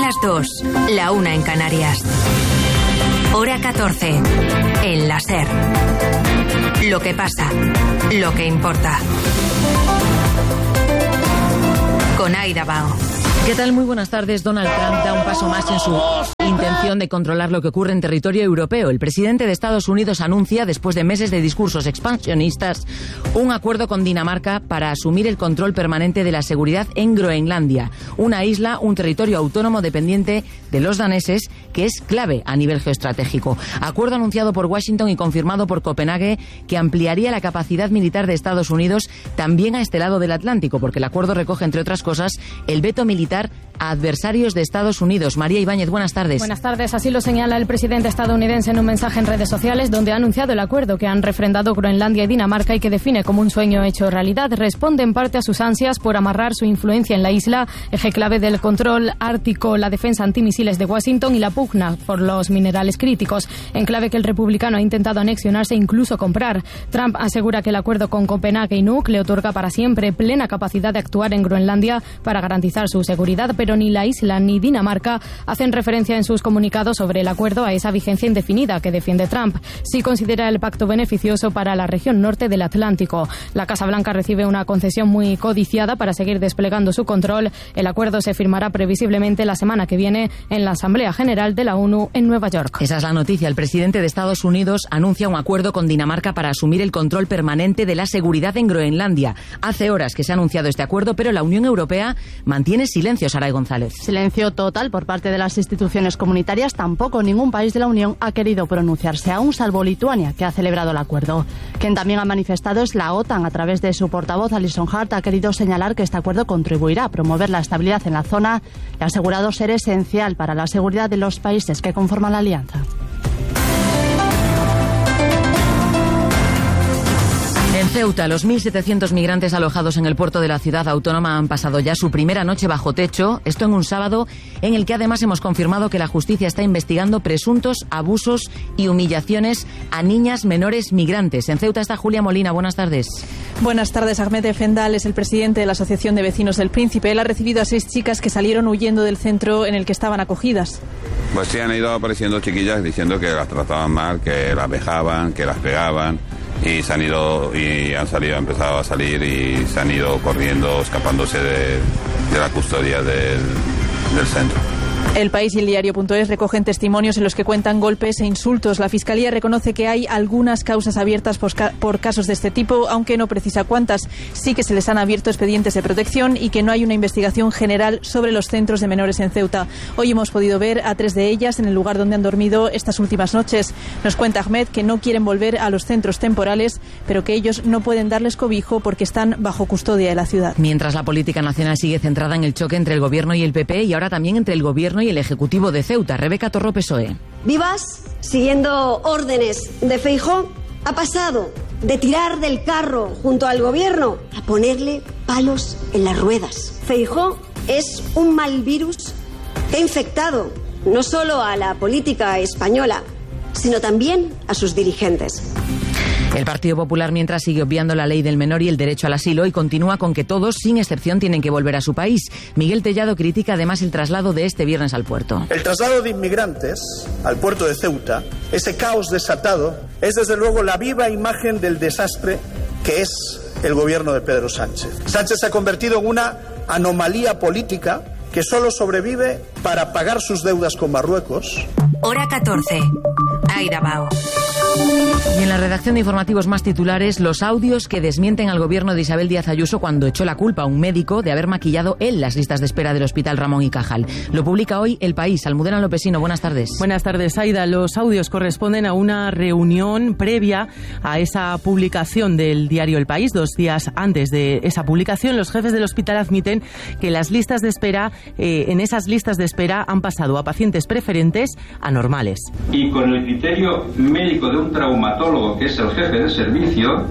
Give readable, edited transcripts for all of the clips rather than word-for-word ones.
las 2, la 1 en Canarias. Hora 14, en la SER. Lo que pasa, lo que importa. Con Aida Bao. ¿Qué tal? Muy buenas tardes. Donald Trump da un paso más en su intención de controlar lo que ocurre en territorio europeo. El presidente de Estados Unidos anuncia, después de meses de discursos expansionistas, un acuerdo con Dinamarca para asumir el control permanente de la seguridad en Groenlandia, una isla, un territorio autónomo dependiente de los daneses, que es clave a nivel geoestratégico. Acuerdo anunciado por Washington y confirmado por Copenhague, que ampliaría la capacidad militar de Estados Unidos también a este lado del Atlántico, porque el acuerdo recoge, entre otras cosas, el veto militar a adversarios de Estados Unidos. María Ibáñez, buenas tardes. Buenas tardes. Así lo señala el presidente estadounidense en un mensaje en redes sociales, donde ha anunciado el acuerdo que han refrendado Groenlandia y Dinamarca y que define como un sueño hecho realidad. Responde en parte a sus ansias por amarrar su influencia en la isla, eje clave del control ártico, la defensa antimisiles de Washington y la pugna por los minerales críticos, enclave que el republicano ha intentado anexionarse e incluso comprar. Trump asegura que el acuerdo con Copenhague y Nuuk le otorga para siempre plena capacidad de actuar en Groenlandia para garantizar su seguridad, pero ni la isla ni Dinamarca hacen referencia en sus comunicados sobre el acuerdo a esa vigencia indefinida que defiende Trump. Sí considera el pacto beneficioso para la región norte del Atlántico. La Casa Blanca recibe una concesión muy codiciada para seguir desplegando su control. El acuerdo se firmará previsiblemente la semana que viene en la Asamblea General de la ONU en Nueva York. Esa es la noticia. El presidente de Estados Unidos anuncia un acuerdo con Dinamarca para asumir el control permanente de la seguridad en Groenlandia. Hace horas que se ha anunciado este acuerdo, pero la Unión Europea mantiene silencio, Saray González. Silencio total por parte de las instituciones comunitarias. Tampoco ningún país de la Unión ha querido pronunciarse aún, salvo Lituania, que ha celebrado el acuerdo. Quien también ha manifestado es la OTAN. A través de su portavoz, Alison Hart, ha querido señalar que este acuerdo contribuirá a promover la estabilidad en la zona y ha asegurado ser esencial para la seguridad de los países que conforman la alianza. En Ceuta, los 1.700 migrantes alojados en el puerto de la ciudad autónoma han pasado ya su primera noche bajo techo, esto en un sábado en el que además hemos confirmado que la justicia está investigando presuntos abusos y humillaciones a niñas menores migrantes. En Ceuta está Julia Molina, buenas tardes. Buenas tardes. Ahmed Efendal es el presidente de la Asociación de Vecinos del Príncipe. Él ha recibido a 6 chicas que salieron huyendo del centro en el que estaban acogidas. Pues sí, han ido apareciendo chiquillas diciendo que las trataban mal, que las vejaban, que las pegaban. Y se han ido y han empezado a salir y se han ido corriendo, escapándose de la custodia del centro. El País y el Diario.es recogen testimonios en los que cuentan golpes e insultos. La Fiscalía reconoce que hay algunas causas abiertas por casos de este tipo, aunque no precisa cuántas. Sí que se les han abierto expedientes de protección y que no hay una investigación general sobre los centros de menores en Ceuta. Hoy hemos podido ver a 3 de ellas en el lugar donde han dormido estas últimas noches. Nos cuenta Ahmed que no quieren volver a los centros temporales, pero que ellos no pueden darles cobijo porque están bajo custodia de la ciudad. Mientras la política nacional sigue centrada en el choque entre el gobierno y el PP y ahora también entre el gobierno y el Ejecutivo de Ceuta. Rebeca Torro, PSOE. Vivas, siguiendo órdenes de Feijóo, ha pasado de tirar del carro junto al gobierno a ponerle palos en las ruedas. Feijóo es un mal virus que ha infectado no solo a la política española, sino también a sus dirigentes. El Partido Popular, mientras, sigue obviando la ley del menor y el derecho al asilo y continúa con que todos, sin excepción, tienen que volver a su país. Miguel Tellado critica además el traslado de este viernes al puerto. El traslado de inmigrantes al puerto de Ceuta, ese caos desatado, es desde luego la viva imagen del desastre que es el gobierno de Pedro Sánchez. Sánchez se ha convertido en una anomalía política que solo sobrevive para pagar sus deudas con Marruecos. Hora 14. Aida Bao. Y en la redacción de informativos más titulares, los audios que desmienten al gobierno de Isabel Díaz Ayuso cuando echó la culpa a un médico de haber maquillado él las listas de espera del Hospital Ramón y Cajal. Lo publica hoy El País. Almudena Lopesino, buenas tardes. Buenas tardes, Aida. Los audios corresponden a una reunión previa a esa publicación del diario El País. 2 días antes de esa publicación, los jefes del hospital admiten que las listas de espera, en esas listas de espera han pasado a pacientes preferentes a normales. Y con el criterio médico de un traumatólogo, que es el jefe de servicio,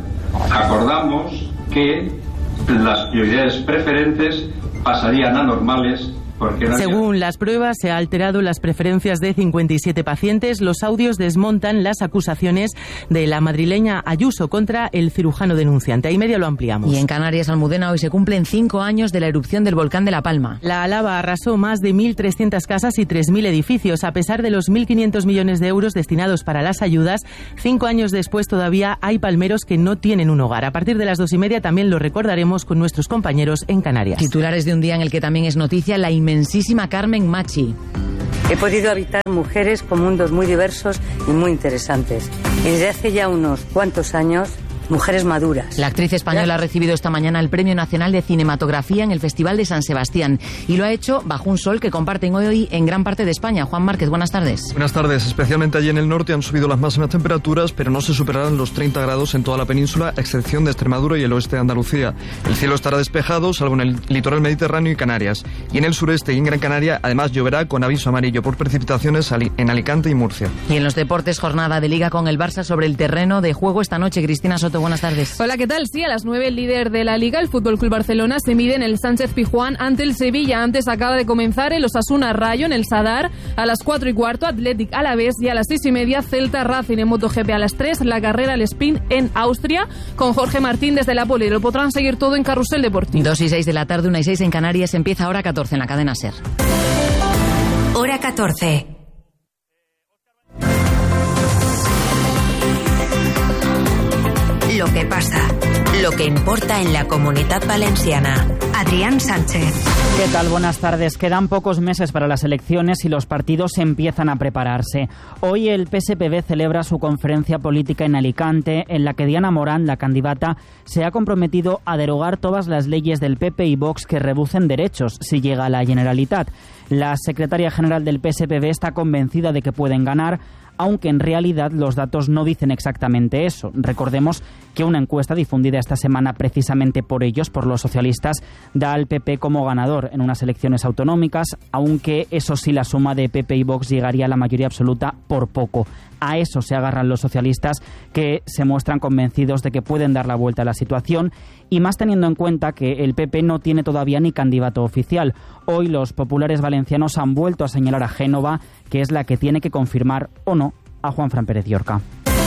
acordamos que las prioridades preferentes pasarían a normales Porque según las pruebas, se ha alterado las preferencias de 57 pacientes. Los audios desmontan las acusaciones de la madrileña Ayuso contra el cirujano denunciante. Ahí media lo ampliamos. Y en Canarias, Almudena, hoy se cumplen 5 años de la erupción del volcán de La Palma. La lava arrasó más de 1.300 casas y 3.000 edificios. A pesar de los 1.500 millones de euros destinados para las ayudas, 5 años después todavía hay palmeros que no tienen un hogar. A partir de las 2:30 también lo recordaremos con nuestros compañeros en Canarias. Titulares de un día en el que también es noticia la inmensísima Carmen Machi. He podido habitar mujeres con mundos muy diversos y muy interesantes. Y desde hace ya unos cuantos años, mujeres maduras. La actriz española ha recibido esta mañana el Premio Nacional de Cinematografía en el Festival de San Sebastián y lo ha hecho bajo un sol que comparten hoy en gran parte de España. Juan Márquez, buenas tardes. Buenas tardes. Especialmente allí en el norte han subido las máximas temperaturas, pero no se superarán los 30 grados en toda la península, a excepción de Extremadura y el oeste de Andalucía. El cielo estará despejado, salvo en el litoral mediterráneo y Canarias. Y en el sureste y en Gran Canaria, además, lloverá con aviso amarillo por precipitaciones en Alicante y Murcia. Y en los deportes, jornada de Liga con el Barça sobre el terreno de juego esta noche. Cristina Soto, buenas tardes. Hola, ¿qué tal? Sí, a las 9 el líder de la Liga, el FC Barcelona, se mide en el Sánchez Pizjuán ante el Sevilla. Antes acaba de comenzar el Osasuna Rayo en el Sadar. A las 4:15, Athletic Alavés, y a las 6:30, Celta Racing en MotoGP. A las 3, la carrera al sprint en Austria con Jorge Martín desde la Pole. Lo podrán seguir todo en Carrusel Deportivo. 2:06 de la tarde, 1:06 en Canarias. Empieza Hora 14 en la cadena SER. Hora 14. Lo que pasa, lo que importa en la Comunitat Valenciana. Adrián Sánchez. ¿Qué tal? Buenas tardes. Quedan pocos meses para las elecciones y los partidos empiezan a prepararse. Hoy el PSPV celebra su conferencia política en Alicante, en la que Diana Morán, la candidata, se ha comprometido a derogar todas las leyes del PP y Vox que reducen derechos si llega a la Generalitat. La secretaria general del PSPV está convencida de que pueden ganar, aunque en realidad los datos no dicen exactamente eso. Recordemos que una encuesta difundida esta semana precisamente por ellos, por los socialistas, da al PP como ganador en unas elecciones autonómicas, aunque eso sí, la suma de PP y Vox llegaría a la mayoría absoluta por poco. A eso se agarran los socialistas, que se muestran convencidos de que pueden dar la vuelta a la situación, y más teniendo en cuenta que el PP no tiene todavía ni candidato oficial. Hoy los populares valencianos han vuelto a señalar a Génova, que es la que tiene que confirmar o no a Juanfran Pérez Llorca.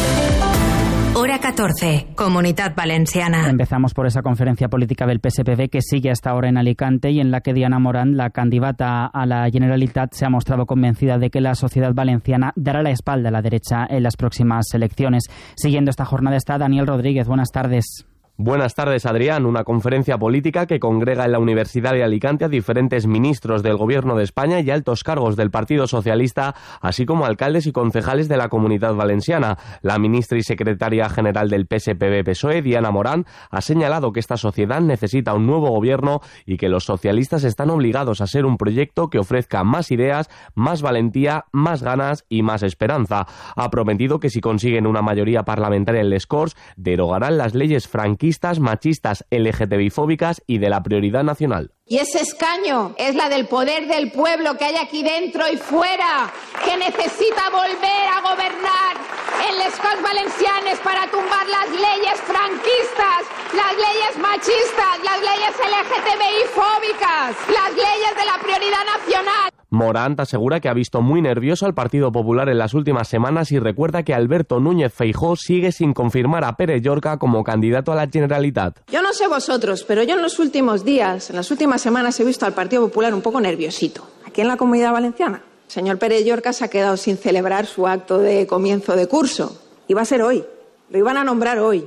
Hora 14, Comunitat Valenciana. Empezamos por esa conferencia política del PSPV que sigue hasta ahora en Alicante y en la que Diana Morán, la candidata a la Generalitat, se ha mostrado convencida de que la sociedad valenciana dará la espalda a la derecha en las próximas elecciones. Siguiendo esta jornada está Daniel Rodríguez. Buenas tardes. Buenas tardes, Adrián. Una conferencia política que congrega en la Universidad de Alicante a diferentes ministros del Gobierno de España y altos cargos del Partido Socialista, así como alcaldes y concejales de la Comunidad Valenciana. La ministra y secretaria general del PSPV-PSOE, Diana Morán, ha señalado que esta sociedad necesita un nuevo gobierno y que los socialistas están obligados a ser un proyecto que ofrezca más ideas, más valentía, más ganas y más esperanza. Ha prometido que si consiguen una mayoría parlamentaria en les Corts, derogarán las leyes franquistas, machistas, LGTBI-fóbicas y de la prioridad nacional. Y ese escaño es la del poder del pueblo que hay aquí dentro y fuera, que necesita volver a gobernar en les Corts Valencianes para tumbar las leyes franquistas, las leyes machistas, las leyes LGTBI-fóbicas, las leyes de la prioridad nacional. Morant asegura que ha visto muy nervioso al Partido Popular en las últimas semanas y recuerda que Alberto Núñez Feijóo sigue sin confirmar a Pere Llorca como candidato a la Generalitat. Yo no sé vosotros, pero yo en los últimos días, en las últimas semanas he visto al Partido Popular un poco nerviosito. Aquí en la Comunidad Valenciana. El señor Pere Llorca se ha quedado sin celebrar su acto de comienzo de curso. Iba a ser hoy. Lo iban a nombrar hoy.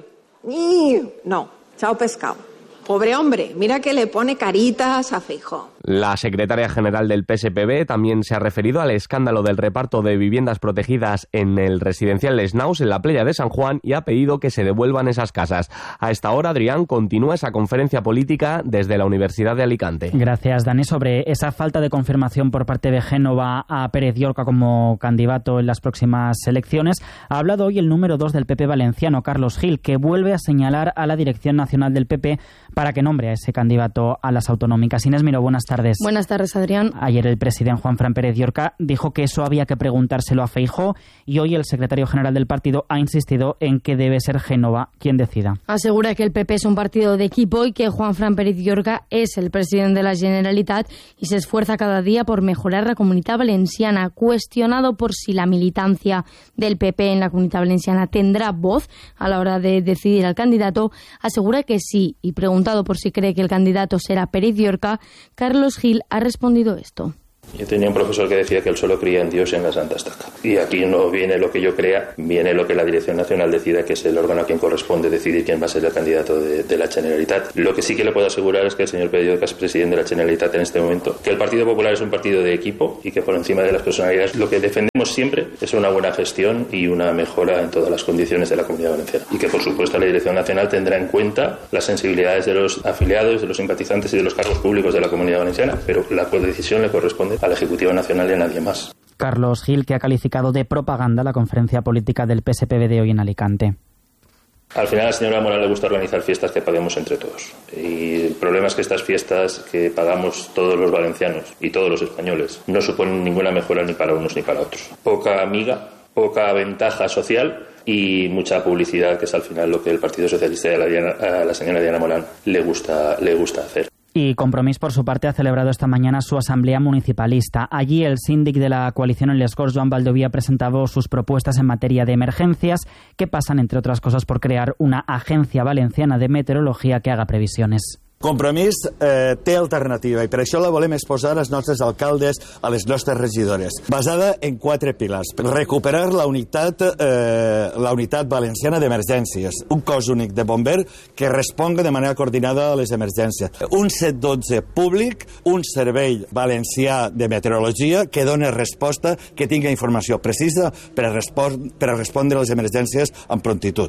Y no, chao pescado. Pobre hombre, mira que le pone caritas a Feijóo. La secretaria general del PSPV también se ha referido al escándalo del reparto de viviendas protegidas en el residencial Les Naus en la playa de San Juan y ha pedido que se devuelvan esas casas. A esta hora, Adrián, continúa esa conferencia política desde la Universidad de Alicante. Gracias, Dani. Sobre esa falta de confirmación por parte de Génova a Pérez Llorca como candidato en las próximas elecciones, ha hablado hoy el número 2 del PP valenciano, Carlos Gil, que vuelve a señalar a la Dirección Nacional del PP para que nombre a ese candidato a las autonómicas. Inés Miró, buenas tardes. tardes. Buenas tardes, Adrián. Ayer el presidente Juanfran Pérez Llorca dijo que eso había que preguntárselo a Feijóo y hoy el secretario general del partido ha insistido en que debe ser Génova quien decida. Asegura que el PP es un partido de equipo y que Juanfran Pérez Llorca es el presidente de la Generalitat y se esfuerza cada día por mejorar la Comunitat Valenciana. Cuestionado por si la militancia del PP en la Comunitat Valenciana tendrá voz a la hora de decidir al candidato, asegura que sí, y preguntado por si cree que el candidato será Pérez Llorca, Carlos Gil ha respondido esto. Yo tenía un profesor que decía que él solo creía en Dios y en la Santa Estaca. Y aquí no viene lo que yo crea, viene lo que la Dirección Nacional decida, que es el órgano a quien corresponde decidir quién va a ser el candidato de la Generalitat. Lo que sí que le puedo asegurar es que el señor Pérez Llorca es presidente de la Generalitat en este momento, que el Partido Popular es un partido de equipo y que por encima de las personalidades lo que defendemos siempre es una buena gestión y una mejora en todas las condiciones de la Comunidad Valenciana. Y que por supuesto la Dirección Nacional tendrá en cuenta las sensibilidades de los afiliados, de los simpatizantes y de los cargos públicos de la Comunidad Valenciana, pero la decisión le corresponde al Ejecutivo Nacional y a nadie más. Carlos Gil, que ha calificado de propaganda la conferencia política del PSPV de hoy en Alicante. Al final a la señora Morán le gusta organizar fiestas que paguemos entre todos. Y el problema es que estas fiestas que pagamos todos los valencianos y todos los españoles no suponen ninguna mejora ni para unos ni para otros. Poca amiga, poca ventaja social y mucha publicidad, que es al final lo que el Partido Socialista y a la señora Diana Morán le gusta hacer. Y Compromís, por su parte, ha celebrado esta mañana su asamblea municipalista. Allí el síndic de la coalición en Les Corts, Joan Baldoví, ha presentado sus propuestas en materia de emergencias, que pasan, entre otras cosas, por crear una agencia valenciana de meteorología que haga previsiones. Compromís té alternativa i per això la volem exposar als nostres alcaldes, a les nostres regidores, basada en 4 pilars. Recuperar la unitat valenciana d'emergències, un cos únic de bomber que responga de manera coordinada a les emergències, un 112 públic, un servei valencià de meteorologia que doni resposta, que tingui informació precisa per a respondre a les emergències amb prontitud.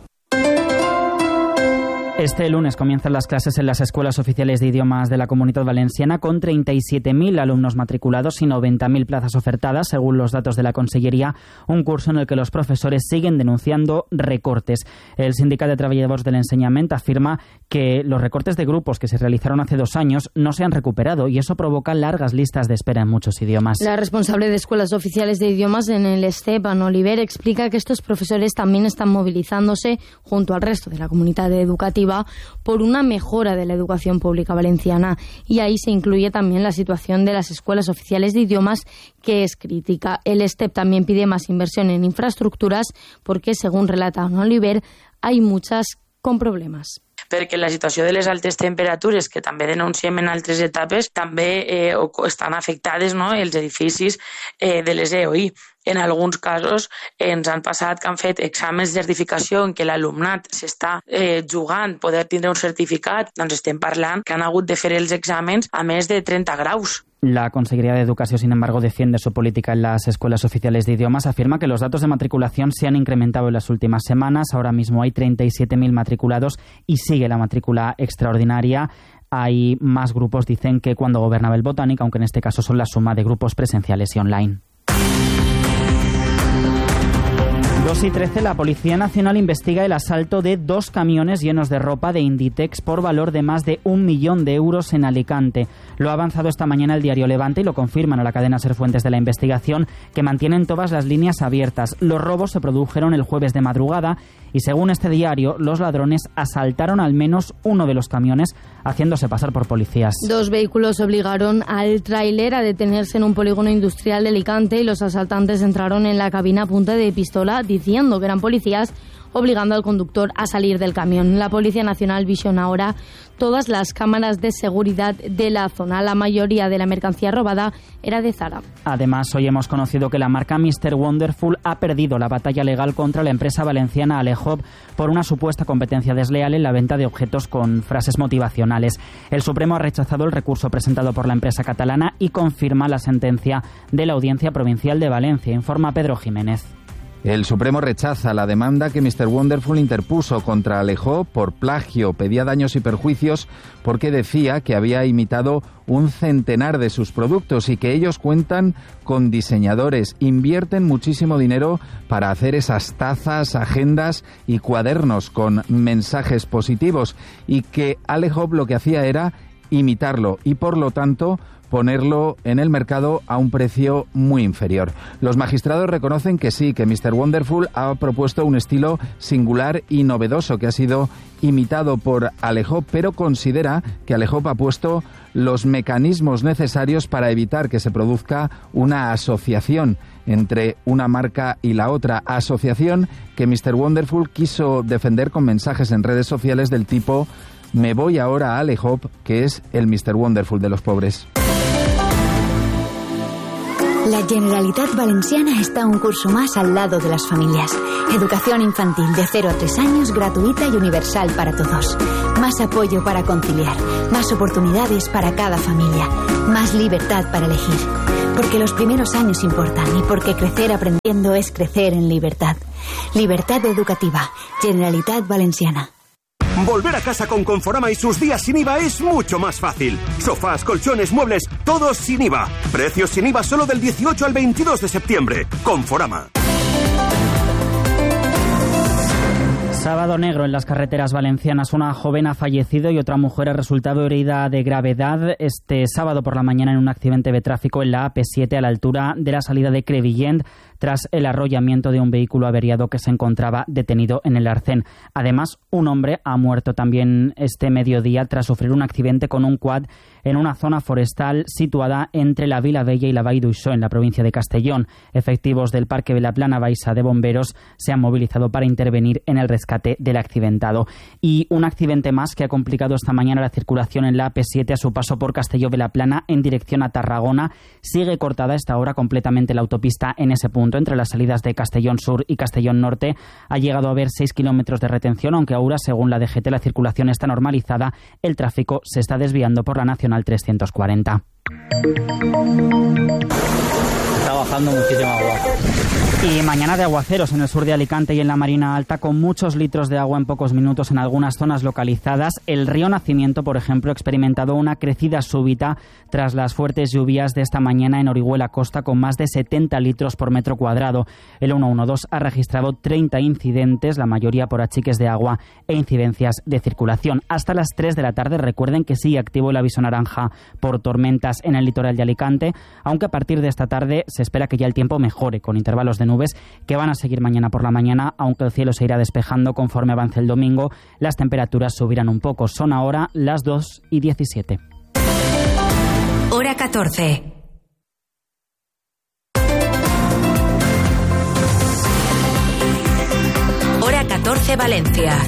Este lunes comienzan las clases en las escuelas oficiales de idiomas de la Comunitat Valenciana con 37.000 alumnos matriculados y 90.000 plazas ofertadas, según los datos de la Consellería, un curso en el que los profesores siguen denunciando recortes. El Sindicat de Treballadors de l'Ensenyament afirma que los recortes de grupos que se realizaron hace 2 años no se han recuperado y eso provoca largas listas de espera en muchos idiomas. La responsable de escuelas oficiales de idiomas en el STEP, Ana Oliver, explica que estos profesores también están movilizándose junto al resto de la comunidad educativa por una mejora de la educación pública valenciana, y ahí se incluye también la situación de las escuelas oficiales de idiomas, que es crítica. El STEP también pide más inversión en infraestructuras porque, según relata Ana Oliver, hay muchas con problemas. Perquè la situació de les altes temperatures, que també denunciem en altres etapes, també estan afectades, no?, els edificis de les EOI. En alguns casos ens han passat que han fet exàmens de certificació en què l'alumnat s'està jugant poder tindre un certificat, doncs estem parlant que han hagut de fer els exàmens a més de 30 graus. La Consejería de Educación, sin embargo, defiende su política en las escuelas oficiales de idiomas. Afirma que los datos de matriculación se han incrementado en las últimas semanas. Ahora mismo hay 37.000 matriculados y sigue la matrícula extraordinaria. Hay más grupos, dicen, que cuando gobernaba el Botánic, aunque en este caso son la suma de grupos presenciales y online. 2:13, la Policía Nacional investiga el asalto de 2 camiones llenos de ropa de Inditex por valor de más de 1 millón de euros en Alicante. Lo ha avanzado esta mañana el diario Levante y lo confirman a la cadena SER fuentes de la investigación, que mantienen todas las líneas abiertas. Los robos se produjeron el jueves de madrugada y, según este diario, los ladrones asaltaron al menos uno de los camiones, haciéndose pasar por policías. 2 vehículos obligaron al tráiler a detenerse en un polígono industrial de Alicante y los asaltantes entraron en la cabina a punta de pistola diciendo que eran policías, obligando al conductor a salir del camión. La Policía Nacional visiona ahora todas las cámaras de seguridad de la zona. La mayoría de la mercancía robada era de Zara. Además, hoy hemos conocido que la marca Mr. Wonderful ha perdido la batalla legal contra la empresa valenciana Alejob por una supuesta competencia desleal en la venta de objetos con frases motivacionales. El Supremo ha rechazado el recurso presentado por la empresa catalana y confirma la sentencia de la Audiencia Provincial de Valencia, informa Pedro Jiménez. El Supremo rechaza la demanda que Mr. Wonderful interpuso contra Alejob por plagio. Pedía daños y perjuicios porque decía que había imitado un centenar de sus productos y que ellos cuentan con diseñadores, invierten muchísimo dinero para hacer esas tazas, agendas y cuadernos con mensajes positivos, y que Alejob lo que hacía era imitarlo y, por lo tanto, ponerlo en el mercado a un precio muy inferior. Los magistrados reconocen que sí, que Mr. Wonderful ha propuesto un estilo singular y novedoso que ha sido imitado por Alejop, pero considera que Alejop ha puesto los mecanismos necesarios para evitar que se produzca una asociación entre una marca y la otra, asociación que Mr. Wonderful quiso defender con mensajes en redes sociales del tipo "me voy ahora a Alejop, que es el Mr. Wonderful de los pobres". La Generalitat Valenciana está un curso más al lado de las familias. Educación infantil de 0 a 3 años, gratuita y universal para todos. Más apoyo para conciliar, más oportunidades para cada familia, más libertad para elegir. Porque los primeros años importan y porque crecer aprendiendo es crecer en libertad. Libertad educativa. Generalitat Valenciana. Volver a casa con Conforama y sus días sin IVA es mucho más fácil. Sofás, colchones, muebles, todos sin IVA. Precios sin IVA solo del 18 al 22 de septiembre. Conforama. Sábado negro en las carreteras valencianas. Una joven ha fallecido y otra mujer ha resultado herida de gravedad este sábado por la mañana en un accidente de tráfico en la AP7 a la altura de la salida de Crevillent, tras el arrollamiento de un vehículo averiado que se encontraba detenido en el arcén. Además, un hombre ha muerto también este mediodía tras sufrir un accidente con un quad en una zona forestal situada entre la Vila Bella y la Vall d'Uixó, en la provincia de Castellón. Efectivos del Parque de la Plana Baixa de Bomberos se han movilizado para intervenir en el rescate del accidentado. Y un accidente más que ha complicado esta mañana la circulación en la AP7 a su paso por Castelló de la Plana en dirección a Tarragona. Sigue cortada a esta hora completamente la autopista en ese punto. Entre las salidas de Castellón Sur y Castellón Norte ha llegado a haber 6 kilómetros de retención, aunque ahora, según la DGT, la circulación está normalizada. El tráfico se está desviando por la Nacional 340. Está bajando muchísimo agua. Y mañana de aguaceros en el sur de Alicante y en la Marina Alta, con muchos litros de agua en pocos minutos en algunas zonas localizadas. El río Nacimiento, por ejemplo, ha experimentado una crecida súbita tras las fuertes lluvias de esta mañana en Orihuela Costa, con más de 70 litros por metro cuadrado. El 112 ha registrado 30 incidentes, la mayoría por achiques de agua e incidencias de circulación. Hasta las 3 de la tarde, recuerden que sigue activo el aviso naranja por tormentas en el litoral de Alicante, aunque a partir de esta tarde se espera que ya el tiempo mejore, con intervalos de nubes que van a seguir mañana por la mañana, aunque el cielo se irá despejando conforme avance el domingo. Las temperaturas subirán un poco. Son ahora las 2:17. Hora 14. Hora 14 Valencia.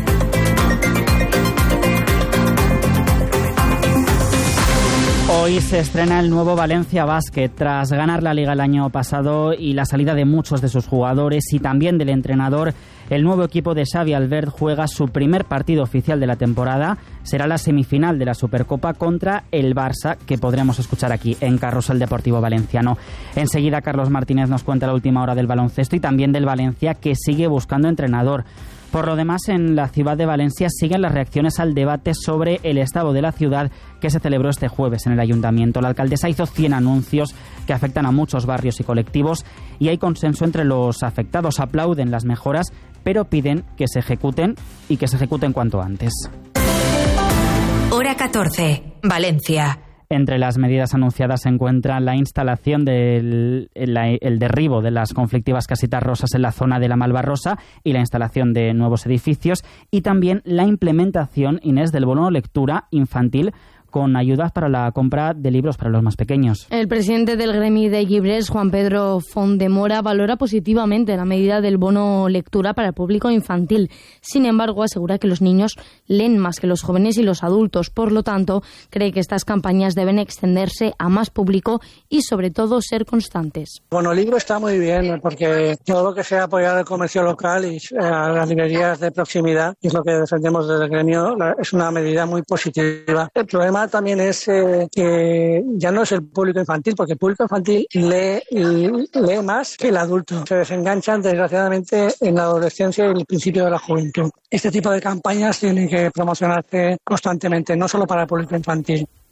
Hoy se estrena el nuevo Valencia Basket. Tras ganar la Liga el año pasado y la salida de muchos de sus jugadores y también del entrenador, el nuevo equipo de Xavi Albert juega su primer partido oficial de la temporada. Será la semifinal de la Supercopa contra el Barça, que podremos escuchar aquí en Carrusel Deportivo Valenciano. Enseguida Carlos Martínez nos cuenta la última hora del baloncesto y también del Valencia, que sigue buscando entrenador. Por lo demás, en la ciudad de Valencia siguen las reacciones al debate sobre el estado de la ciudad que se celebró este jueves en el ayuntamiento. La alcaldesa hizo 100 anuncios que afectan a muchos barrios y colectivos y hay consenso entre los afectados. Aplauden las mejoras, pero piden que se ejecuten y que se ejecuten cuanto antes. Hora 14, Valencia. Entre las medidas anunciadas se encuentra la instalación del derribo de las conflictivas casitas rosas en la zona de la Malvarrosa y la instalación de nuevos edificios, y también la implementación, Inés, del bono lectura infantil con ayudas para la compra de libros para los más pequeños. El presidente del gremi de llibrers, Juan Pedro Fondemora, valora positivamente la medida del bono lectura para el público infantil. Sin embargo, asegura que los niños leen más que los jóvenes y los adultos. Por lo tanto, cree que estas campañas deben extenderse a más público y, sobre todo, ser constantes. Bueno, el libro está muy bien porque todo lo que sea apoyar al comercio local y a las librerías de proximidad, y es lo que defendemos desde el gremio, es una medida muy positiva. El problema también es que ya no es el público infantil, porque el público infantil lee más que el adulto. Se desenganchan, desgraciadamente, en la adolescencia y el principio de la juventud. Este tipo de campañas tienen que promocionarse constantemente, no solo para el público infantil.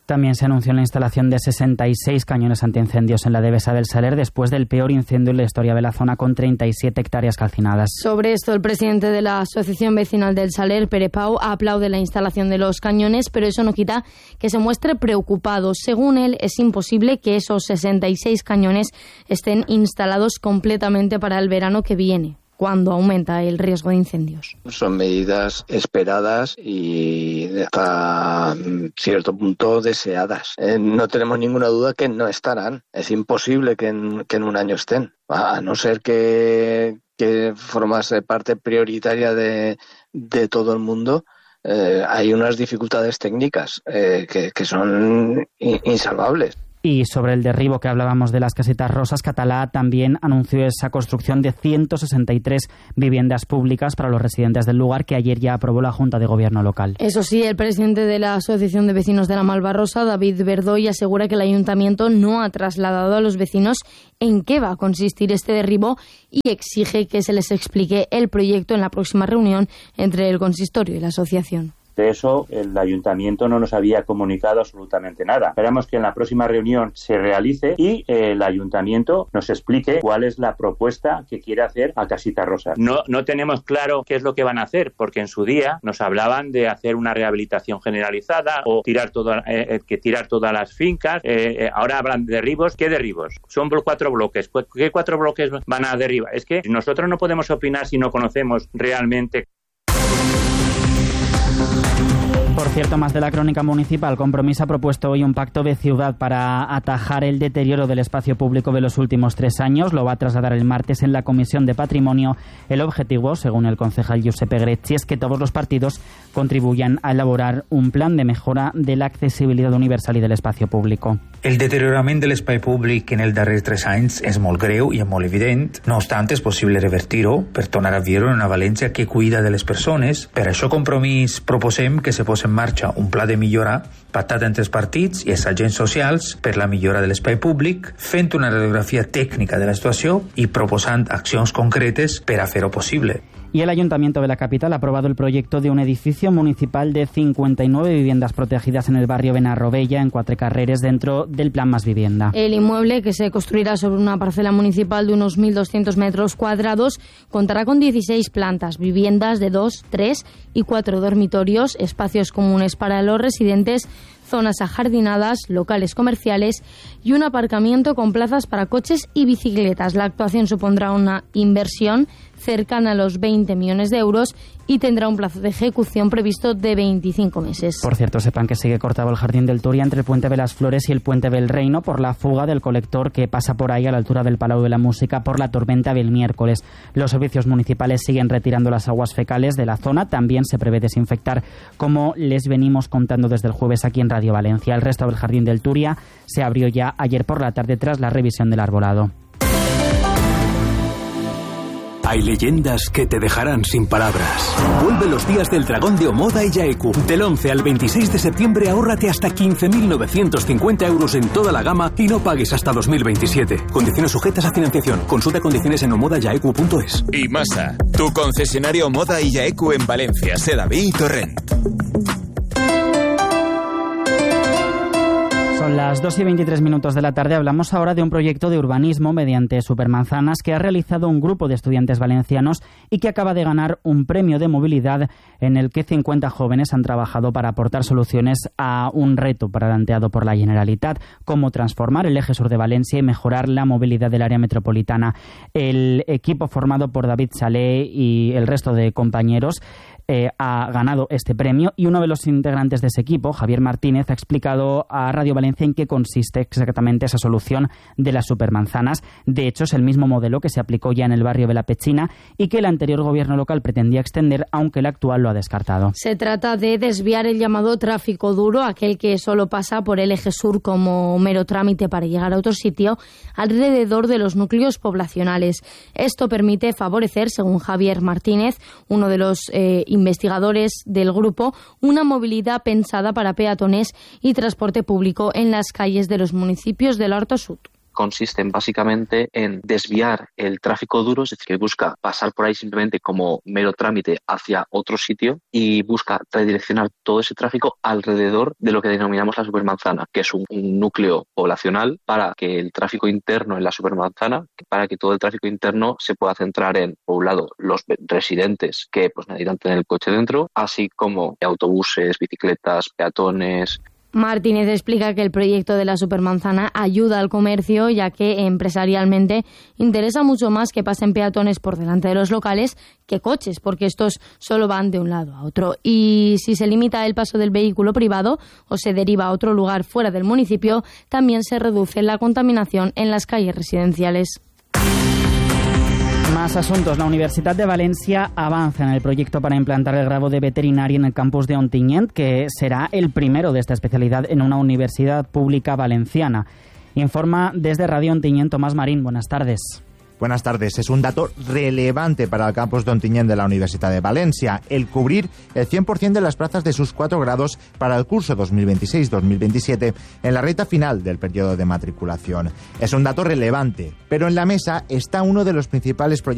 También se anunció la instalación de 66 cañones antiincendios en la Devesa del Saler después del peor incendio en la historia de la zona, con 37 hectáreas calcinadas. Sobre esto, el presidente de la Asociación Vecinal del Saler, Pere Pau, aplaude la instalación de los cañones, pero eso no quita que se muestre preocupado. Según él, es imposible que esos 66 cañones estén instalados completamente para el verano que viene, cuando aumenta el riesgo de incendios. Son medidas esperadas y hasta cierto punto deseadas. No tenemos ninguna duda que no estarán. Es imposible que en un año estén, a no ser que formase parte prioritaria de todo el mundo. Hay unas dificultades técnicas que son insalvables. Y sobre el derribo que hablábamos de las Casitas Rosas, Catalá también anunció esa construcción de 163 viviendas públicas para los residentes del lugar, que ayer ya aprobó la Junta de Gobierno local. Eso sí, el presidente de la Asociación de Vecinos de la Malvarrosa, David Verdoy, asegura que el ayuntamiento no ha trasladado a los vecinos en qué va a consistir este derribo y exige que se les explique el proyecto en la próxima reunión entre el consistorio y la asociación. De eso el ayuntamiento no nos había comunicado absolutamente nada. Esperamos que en la próxima reunión se realice y el ayuntamiento nos explique cuál es la propuesta que quiere hacer a Casitas Rosas. No tenemos claro qué es lo que van a hacer, porque en su día nos hablaban de hacer una rehabilitación generalizada o tirar todas las fincas. Ahora hablan de derribos. ¿Qué derribos? Son 4 bloques. ¿Qué 4 bloques van a derribar? Es que nosotros no podemos opinar si no conocemos realmente. Por cierto, más de la crónica municipal. Compromís ha propuesto hoy un pacto de ciudad para atajar el deterioro del espacio público de los últimos 3 años. Lo va a trasladar el martes en la Comisión de Patrimonio. El objetivo, según el concejal Giuseppe Grecci, es que todos los partidos contribuyan a elaborar un plan de mejora de la accessibilitat universal i de l'espai públic. El deteriorament de l'espai públic en els darrers 3 anys és molt greu i és molt evident. No obstant, és possible revertir-ho per tornar a viure una València que cuida de les persones. Per això, Compromís proposem que se posi en marxa un pla de millora pactat entre els partits i els agents socials per la millora de l'espai públic, fent una radiografia tècnica de la situació i proposant accions concretes per a fer-ho possible. Y el Ayuntamiento de la capital ha aprobado el proyecto de un edificio municipal de 59 viviendas protegidas en el barrio Benarrobella, en 4 carreres, dentro del Plan Más Vivienda. El inmueble, que se construirá sobre una parcela municipal de unos 1.200 metros cuadrados, contará con 16 plantas, viviendas de 2, 3 y 4 dormitorios, espacios comunes para los residentes, zonas ajardinadas, locales comerciales y un aparcamiento con plazas para coches y bicicletas. La actuación supondrá una inversión cercana a los 20 millones de euros y tendrá un plazo de ejecución previsto de 25 meses. Por cierto, sepan que sigue cortado el Jardín del Turia entre el Puente de las Flores y el Puente del Reino por la fuga del colector que pasa por ahí a la altura del Palau de la Música por la tormenta del miércoles. Los servicios municipales siguen retirando las aguas fecales de la zona. También se prevé desinfectar, como les venimos contando desde el jueves aquí en Radio Valencia. El resto del Jardín del Turia se abrió ya ayer por la tarde tras la revisión del arbolado. Hay leyendas que te dejarán sin palabras. Vuelve los días del dragón de Omoda y Yaeku. Del 11 al 26 de septiembre ahórrate hasta 15.950 euros en toda la gama y no pagues hasta 2027. Condiciones sujetas a financiación. Consulta condiciones en omodayaeku.es. Y Masa, tu concesionario Omoda y Yaeku en Valencia, Sedaví y Torrent. Son las 2:23 de la tarde. Hablamos ahora de un proyecto de urbanismo mediante supermanzanas que ha realizado un grupo de estudiantes valencianos y que acaba de ganar un premio de movilidad en el que 50 jóvenes han trabajado para aportar soluciones a un reto planteado por la Generalitat, como transformar el eje sur de Valencia y mejorar la movilidad del área metropolitana. El equipo formado por David Salé y el resto de compañeros ha ganado este premio y uno de los integrantes de ese equipo, Javier Martínez, ha explicado a Radio Valencia en qué consiste exactamente esa solución de las supermanzanas. De hecho, es el mismo modelo que se aplicó ya en el barrio de La Pechina y que el anterior gobierno local pretendía extender, aunque el actual lo ha descartado. Se trata de desviar el llamado tráfico duro, aquel que solo pasa por el eje sur como mero trámite para llegar a otro sitio, alrededor de los núcleos poblacionales. Esto permite favorecer, según Javier Martínez, uno de los investigadores del grupo, una movilidad pensada para peatones y transporte público en las calles de los municipios del Horta Sud. consisten básicamente en desviar el tráfico duro, es decir, que busca pasar por ahí simplemente como mero trámite hacia otro sitio y busca redireccionar todo ese tráfico alrededor de lo que denominamos la supermanzana, que es un núcleo poblacional, para que el tráfico interno en la supermanzana, para que todo el tráfico interno se pueda centrar en, por un lado, los residentes que pues necesitan tener el coche dentro, así como autobuses, bicicletas, peatones. Martínez explica que el proyecto de la supermanzana ayuda al comercio, ya que empresarialmente interesa mucho más que pasen peatones por delante de los locales que coches, porque estos solo van de un lado a otro. Y si se limita el paso del vehículo privado o se deriva a otro lugar fuera del municipio, también se reduce la contaminación en las calles residenciales. Más asuntos. La Universidad de Valencia avanza en el proyecto para implantar el grado de veterinaria en el campus de Ontinyent, que será el primero de esta especialidad en una universidad pública valenciana. Informa desde Radio Ontinyent Tomás Marín. Buenas tardes. Buenas tardes. Es un dato relevante para el campus de Ontinyent de la Universidad de Valencia, el cubrir el 100% de las plazas de sus 4 grados para el curso 2026-2027 en la recta final del periodo de matriculación. Es un dato relevante, pero en la mesa está uno de los principales proyectos